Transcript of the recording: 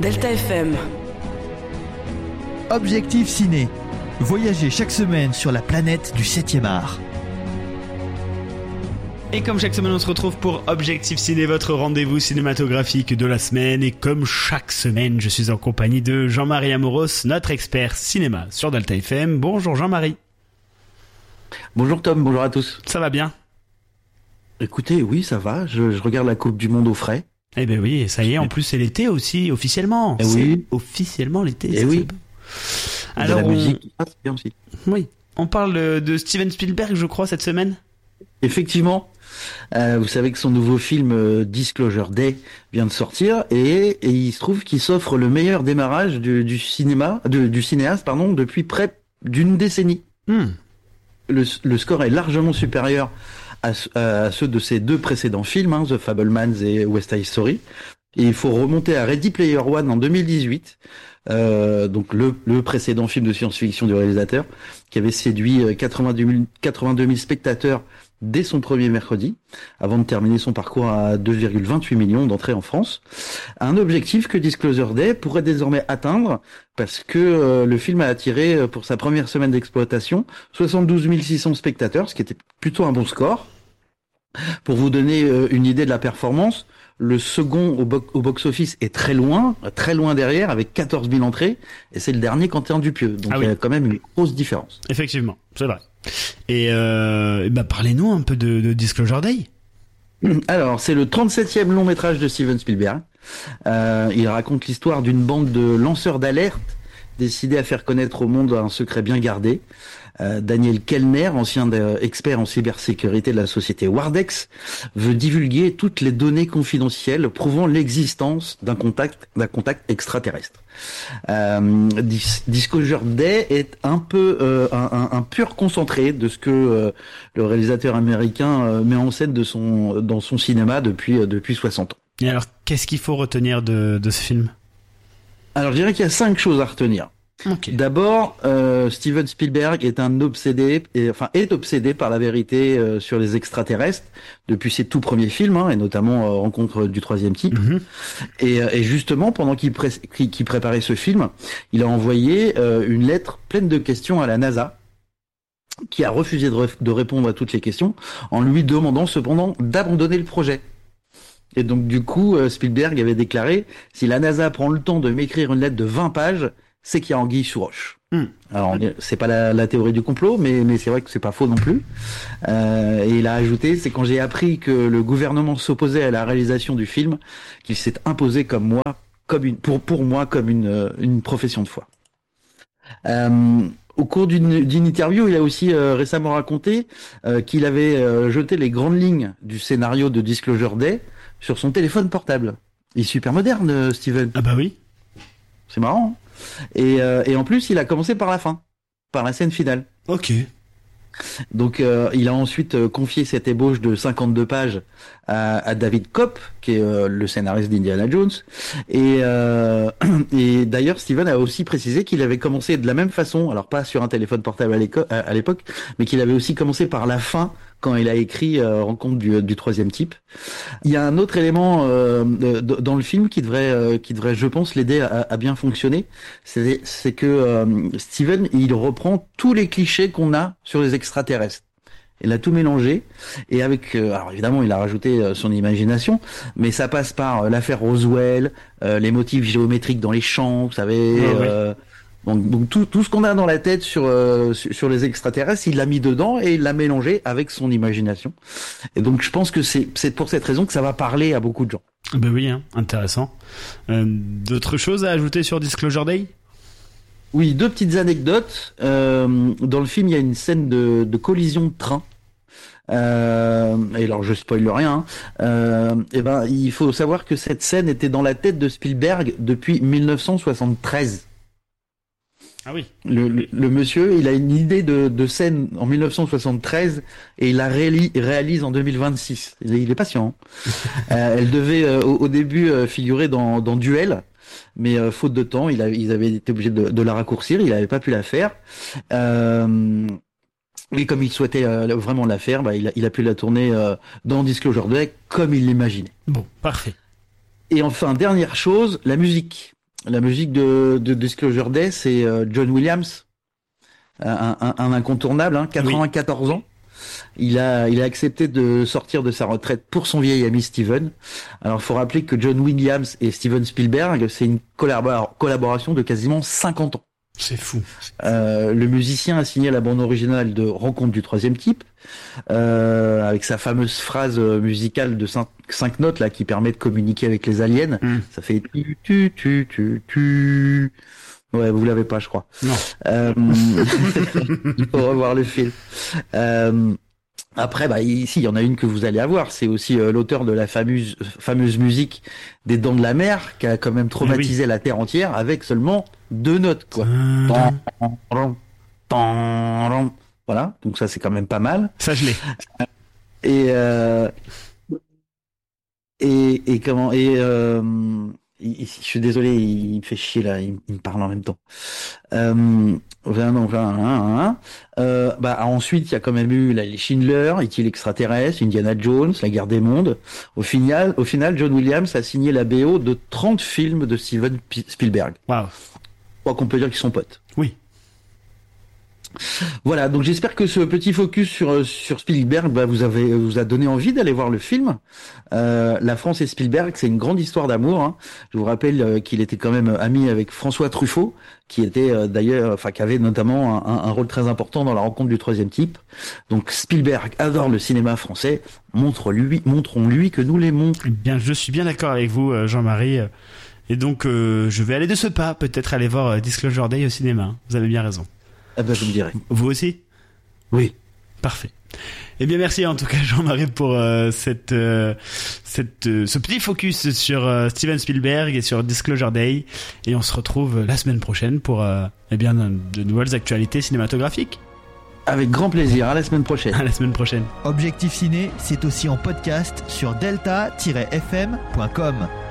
Delta FM. Objectif Ciné. Voyagez chaque semaine sur la planète du 7e art. Et comme chaque semaine, on se retrouve pour Objectif Ciné, votre rendez-vous cinématographique de la semaine. Et comme chaque semaine, je suis en compagnie de Jean-Marie Amoros, notre expert cinéma sur Delta FM. Bonjour Jean-Marie. Bonjour Tom, bonjour à tous. Ça va bien ? Écoutez, oui, ça va. Je regarde la Coupe du Monde au frais. Eh ben oui, ça y est, en plus c'est l'été aussi, officiellement. Eh oui. C'est officiellement l'été. Eh oui. Alors, de la musique, c'est bien aussi. Oui, on parle de Steven Spielberg, je crois, cette semaine. Effectivement. Vous savez que son nouveau film Disclosure Day vient de sortir et il se trouve qu'il s'offre le meilleur démarrage du cinéaste depuis près d'une décennie. Le score est largement supérieur à ceux de ses deux précédents films, The Fabelmans et West Side Story. Et il faut remonter à Ready Player One en 2018, donc le précédent film de science-fiction du réalisateur, qui avait séduit 82 000 spectateurs dès son premier mercredi, avant de terminer son parcours à 2,28 millions d'entrées en France. Un objectif que Disclosure Day pourrait désormais atteindre, parce que le film a attiré, pour sa première semaine d'exploitation, 72 600 spectateurs, ce qui était plutôt un bon score. Pour vous donner une idée de la performance, le second au box-office est très loin derrière, avec 14 000 entrées, et c'est le dernier Quentin Dupieux. Donc il y a quand même une grosse différence. Effectivement, c'est vrai. Et parlez-nous un peu de Disclosure Day. Alors, c'est le 37e long métrage de Steven Spielberg. Il raconte l'histoire d'une bande de lanceurs d'alerte décidés à faire connaître au monde un secret bien gardé. Daniel Kellner, ancien expert en cybersécurité de la société Wardex, veut divulguer toutes les données confidentielles prouvant l'existence d'un contact extraterrestre. Disclosure Day est un peu un pur concentré de ce que le réalisateur américain met en scène dans son cinéma depuis 60 ans. Et alors, qu'est-ce qu'il faut retenir de ce film ? Alors, je dirais qu'il y a 5 choses à retenir. Okay. D'abord, Steven Spielberg est est obsédé par la vérité sur les extraterrestres depuis ses tout premiers films, et notamment Rencontre du troisième type. Et justement, pendant qu'il préparait ce film, il a envoyé une lettre pleine de questions à la NASA, qui a refusé de répondre à toutes les questions, en lui demandant cependant d'abandonner le projet. Et donc du coup, Spielberg avait déclaré: si la NASA prend le temps de m'écrire une lettre de 20 pages, c'est qu'il y a anguille sous roche. Alors, c'est pas la théorie du complot, mais c'est vrai que c'est pas faux non plus. Et il a ajouté: c'est quand j'ai appris que le gouvernement s'opposait à la réalisation du film qu'il s'est imposé pour moi comme une profession de foi. Au cours d'une interview, il a aussi récemment raconté qu'il avait jeté les grandes lignes du scénario de Disclosure Day sur son téléphone portable. Il est super moderne, Steven. Ah bah oui. C'est marrant. Et en plus, il a commencé par la fin, par la scène finale. Ok. Donc, il a ensuite confié cette ébauche de 52 pages à David Koepp, qui est le scénariste d'Indiana Jones. Et d'ailleurs, Steven a aussi précisé qu'il avait commencé de la même façon, alors pas sur un téléphone portable à l'époque, mais qu'il avait aussi commencé par la fin quand il a écrit Rencontre du troisième type. Il y a un autre élément dans le film qui devrait, je pense, l'aider à bien fonctionner. C'est que Steven, il reprend tous les clichés qu'on a sur les extraterrestres. Il a tout mélangé, et alors évidemment, il a rajouté son imagination, mais ça passe par l'affaire Roswell, les motifs géométriques dans les champs, vous savez. Donc tout ce qu'on a dans la tête sur les extraterrestres, il l'a mis dedans et il l'a mélangé avec son imagination. Et donc je pense que c'est pour cette raison que ça va parler à beaucoup de gens. Ben oui, intéressant. D'autres choses à ajouter sur Disclosure Day ? Oui, 2 petites anecdotes. Dans le film, il y a une scène de collision de train. Et alors je spoil rien. Il faut savoir que cette scène était dans la tête de Spielberg depuis 1973. Ah oui. Le monsieur, il a une idée de scène en 1973 et il la réalise en 2026. Il est patient. Elle devait au début figurer dans Duel, mais faute de temps, ils avaient été obligés de la raccourcir. Il n'avait pas pu la faire. Et comme il souhaitait vraiment la faire, il a pu la tourner dans Disclosure Day comme il l'imaginait. Bon, parfait. Et enfin, dernière chose, la musique. la musique de Disclosure Day, c'est John Williams, un incontournable, hein, 94 ans. Il a accepté de sortir de sa retraite pour son vieil ami Steven. Alors, faut rappeler que John Williams et Steven Spielberg, c'est une collaboration de quasiment 50 ans. C'est fou. Le musicien a signé la bande originale de Rencontre du troisième type, avec sa fameuse phrase musicale de 5 notes là qui permet de communiquer avec les aliens. Ça fait tu. Ouais, vous l'avez pas, je crois. Non. Il faut revoir le film. Après, ici, il y en a une que vous allez avoir. C'est aussi l'auteur de la fameuse musique des Dents de la Mer, qui a quand même traumatisé la Terre entière avec seulement 2 notes, quoi. Voilà. Donc ça, c'est quand même pas mal. Ça, je l'ai. Je suis désolé, il me fait chier là, il me parle en même temps. Ensuite, il y a quand même eu les Schindler, Est-il extraterrestre, Indiana Jones, La Guerre des mondes. Au final, John Williams a signé la BO de 30 films de Steven Spielberg. Waouh. Je crois qu'on peut dire qu'ils sont potes. Oui. Voilà, donc j'espère que ce petit focus sur Spielberg vous a donné envie d'aller voir le film. La France et Spielberg, c'est une grande histoire d'amour. Hein. Je vous rappelle qu'il était quand même ami avec François Truffaut, qui était qui avait notamment un rôle très important dans La Rencontre du troisième type. Donc Spielberg adore le cinéma français. Montrons-lui que nous l'aimons. Eh bien, je suis bien d'accord avec vous, Jean-Marie. Et donc, je vais aller de ce pas, peut-être aller voir Disclosure Day au cinéma. Vous avez bien raison. Ah ben, je me dirais. Vous aussi ? Oui. Parfait. Eh bien, merci en tout cas Jean-Marie pour ce petit focus sur Steven Spielberg et sur Disclosure Day. Et on se retrouve la semaine prochaine pour de nouvelles actualités cinématographiques. Avec grand plaisir. À la semaine prochaine. À la semaine prochaine. Objectif Ciné, c'est aussi en podcast sur delta-fm.com.